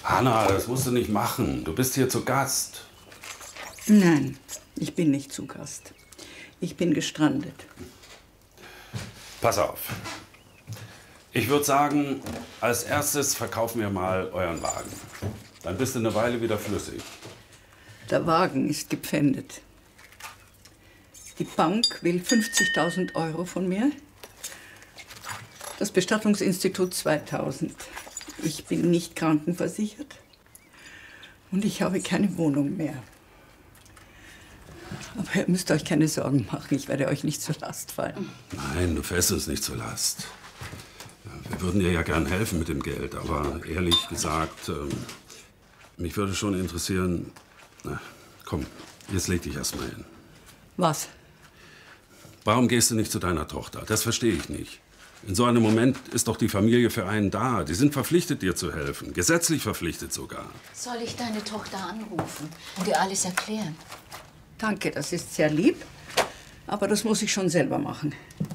Hanna, das musst du nicht machen. Du bist hier zu Gast. Nein, ich bin nicht zu Gast. Ich bin gestrandet. Pass auf. Ich würde sagen, als erstes verkaufen wir mal euren Wagen. Dann bist du eine Weile wieder flüssig. Der Wagen ist gepfändet. Die Bank will 50.000 Euro von mir. Das Bestattungsinstitut 2.000. Ich bin nicht krankenversichert. Und ich habe keine Wohnung mehr. Aber ihr müsst euch keine Sorgen machen. Ich werde euch nicht zur Last fallen. Nein, du fällst uns nicht zur Last. Wir würden dir ja gern helfen mit dem Geld. Aber ehrlich gesagt, mich würde schon interessieren... Na, komm, jetzt leg dich erst mal hin. Was? Warum gehst du nicht zu deiner Tochter? Das verstehe ich nicht. In so einem Moment ist doch die Familie für einen da. Die sind verpflichtet, dir zu helfen. Gesetzlich verpflichtet sogar. Soll ich deine Tochter anrufen und ihr alles erklären? Danke, das ist sehr lieb. Aber das muss ich schon selber machen.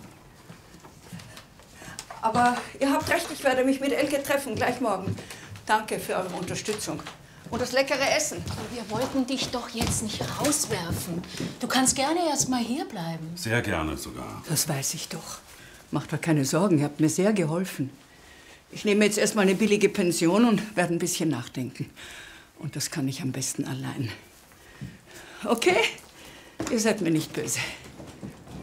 Aber ihr habt recht, ich werde mich mit Elke treffen, gleich morgen. Danke für eure Unterstützung. Und das leckere Essen. Aber wir wollten dich doch jetzt nicht rauswerfen. Du kannst gerne erst mal hier bleiben. Sehr gerne sogar. Das weiß ich doch. Macht euch keine Sorgen, ihr habt mir sehr geholfen. Ich nehme jetzt erstmal eine billige Pension und werde ein bisschen nachdenken. Und das kann ich am besten allein. Okay? Ihr seid mir nicht böse.